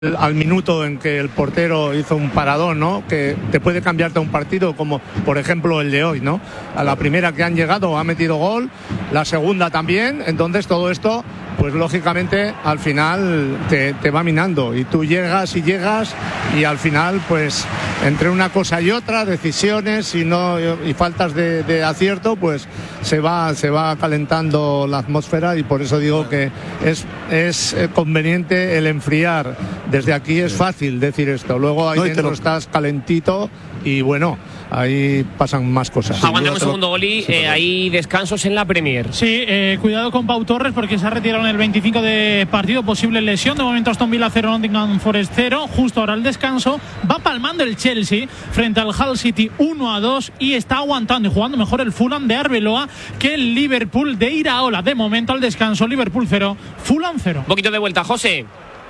al minuto en que el portero hizo un paradón, ¿no? Que te puede cambiarte un partido, como por ejemplo el de hoy, ¿no? A la primera que han llegado ha metido gol, la segunda también, entonces todo esto, pues lógicamente al final te va minando y tú llegas y al final pues entre una cosa y otra, decisiones y faltas de acierto, pues se va calentando la atmósfera y por eso digo que es conveniente el enfriar. Desde aquí es fácil decir esto, luego ahí dentro estás calentito y bueno, ahí pasan más cosas. Aguántame un segundo, Oli, hay descansos en la Premier. Sí, cuidado con Pau Torres porque se ha retirado en el 25 de partido, posible lesión. De momento Aston Villa 0, Nottingham Forest 0. Justo ahora el descanso, va palmando el Chelsea frente al Hull City 1-2 y está aguantando y jugando mejor el Fulham de Arbeloa que el Liverpool de Iraola. De momento al descanso, Liverpool 0, Fulham 0. Un poquito de vuelta, José.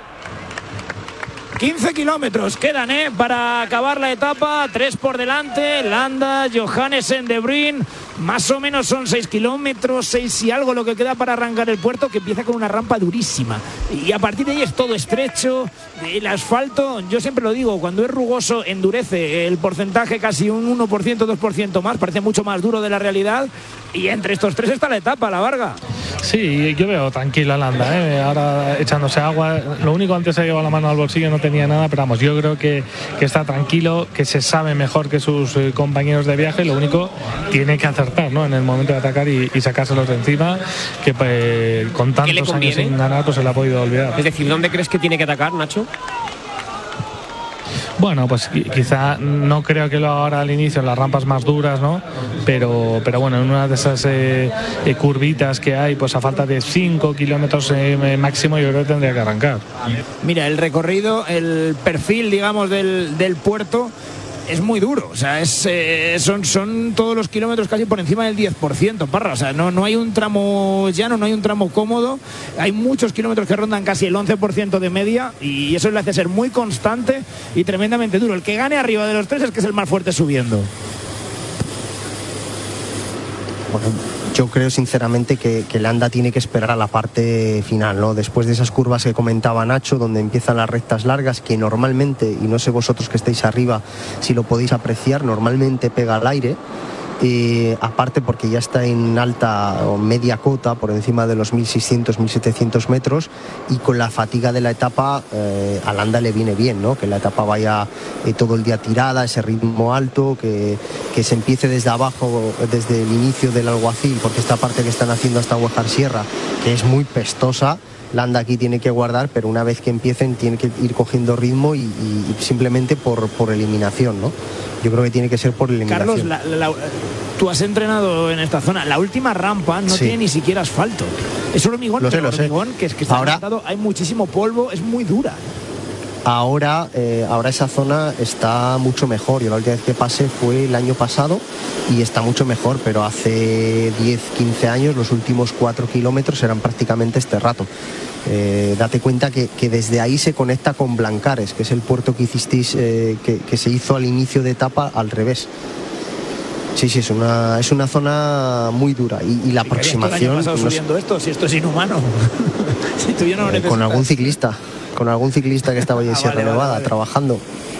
15 kilómetros quedan para acabar la etapa, 3 por delante, Landa, Johannesen, De Bruyne, más o menos son 6 kilómetros, 6 y algo lo que queda para arrancar el puerto, que empieza con una rampa durísima y a partir de ahí es todo estrecho, el asfalto, yo siempre lo digo, cuando es rugoso endurece el porcentaje casi un 1%, 2% más, parece mucho más duro de la realidad y entre estos tres está la etapa, la Varga. Sí, yo veo tranquila Landa, ahora echándose agua, lo único antes se llevaba la mano al bolsillo, no tenía nada, pero vamos, yo creo que está tranquilo, que se sabe mejor que sus compañeros de viaje, lo único tiene que acertar, ¿no? En el momento de atacar y sacárselos de encima, que con tantos años sin ganar pues se le ha podido olvidar. Es decir, ¿dónde crees que tiene que atacar, Nacho? Bueno, pues quizá no creo que lo haga ahora al inicio en las rampas más duras, ¿no? Pero bueno, en una de esas curvitas que hay, pues a falta de 5 kilómetros máximo, yo creo que tendría que arrancar. Mira, el recorrido, el perfil, digamos, del puerto es muy duro, o sea, son todos los kilómetros casi por encima del 10%, Parra, o sea, no hay un tramo llano, no hay un tramo cómodo, hay muchos kilómetros que rondan casi el 11% de media y eso le hace ser muy constante y tremendamente duro. El que gane arriba de los tres es que es el más fuerte subiendo. Bueno, yo creo sinceramente que Landa tiene que esperar a la parte final, ¿no? Después de esas curvas que comentaba Nacho, donde empiezan las rectas largas, que normalmente, y no sé vosotros que estáis arriba si lo podéis apreciar, normalmente pega al aire. Aparte porque ya está en alta o media cota, por encima de los 1.600, 1.700 metros, y con la fatiga de la etapa a Landa le viene bien, ¿no? Que la etapa vaya todo el día tirada, ese ritmo alto, que se empiece desde abajo, desde el inicio del Alguacil, porque esta parte que están haciendo hasta Huejar Sierra, que es muy pestosa, Landa aquí tiene que guardar, pero una vez que empiecen tiene que ir cogiendo ritmo y simplemente por eliminación, ¿no? Yo creo que tiene que ser por eliminación. Carlos, tú has entrenado en esta zona. La última rampa no tiene ni siquiera asfalto. Es hormigón, pero hormigón que está levantado, hay muchísimo polvo, es muy dura. Ahora esa zona está mucho mejor. Yo la última vez que pasé fue el año pasado y está mucho mejor, pero hace 10, 15 años los últimos 4 kilómetros eran prácticamente este rato. Date cuenta que desde ahí se conecta con Blancares, que es el puerto que hicisteis, que se hizo al inicio de etapa al revés. Sí, es una zona muy dura y la aproximación. ¿Qué subiendo esto? Si esto es inhumano. Si tú ya no lo necesitas. Con algún ciclista que estaba ahí en Sierra Nevada trabajando.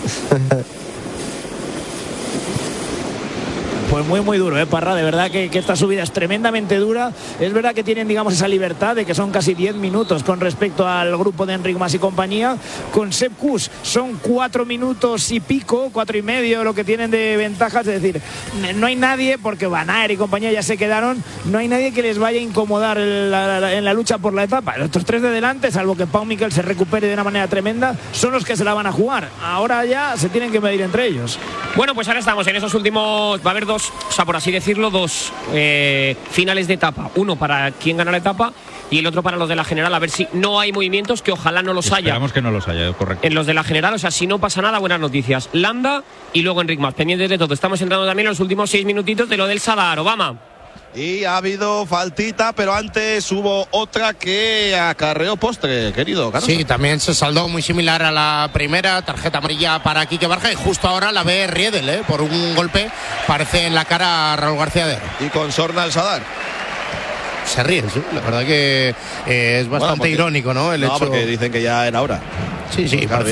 Pues muy duro, Parra, de verdad que esta subida es tremendamente dura. Es verdad que tienen, digamos, esa libertad de que son casi 10 minutos con respecto al grupo de Enric Mas y compañía. Con Sepp Kuss son 4 minutos y pico, 4 y medio lo que tienen de ventajas. Es decir, no hay nadie, porque Van Aert y compañía ya se quedaron, no hay nadie que les vaya a incomodar en la lucha por la etapa. Estos tres de delante, salvo que Pau Mikel se recupere de una manera tremenda, son los que se la van a jugar. Ahora ya se tienen que medir entre ellos. Bueno, pues ahora estamos en esos últimos, va a haber dos, o sea, por así decirlo, dos finales de etapa. Uno para quien gana la etapa y el otro para los de la general. A ver si no hay movimientos, que ojalá no los haya. Esperamos que no los haya, correcto. En los de la general, o sea, si no pasa nada, buenas noticias. Landa y luego Enric Mas, pendientes de todo. Estamos entrando también en los últimos 6 minutitos de lo del Sadar, Obama. Y ha habido faltita, pero antes hubo otra que acarreó postre, querido Carlos. Sí, también se saldó muy similar a la primera, tarjeta amarilla para Quique Barja, y justo ahora la ve Riedel, por un golpe, parece en la cara a Raúl García Dero. Y con Sorna al Sadar. Se ríen, sí. La verdad que es bastante irónico, ¿no? No, porque dicen que ya era hora. Sí, sí,